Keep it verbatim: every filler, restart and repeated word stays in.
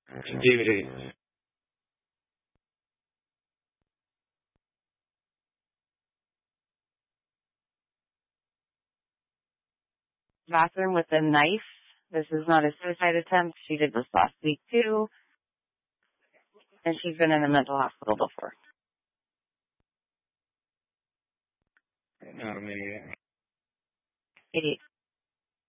D V D. Bathroom with a knife. This is not a suicide attempt. She did this last week too. And she's been in a mental hospital before. Not immediate. eighty-eight.